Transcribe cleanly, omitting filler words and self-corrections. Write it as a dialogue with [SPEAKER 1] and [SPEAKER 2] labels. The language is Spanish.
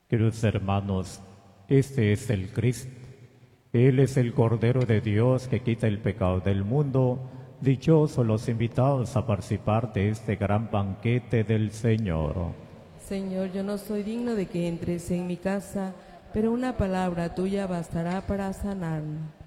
[SPEAKER 1] Queridos hermanos, este es el Cristo. Él es el Cordero de Dios que quita el pecado del mundo. Dichosos los invitados a participar de este gran banquete del Señor.
[SPEAKER 2] Señor, yo no soy digno de que entres en mi casa, pero una palabra tuya bastará para sanarme.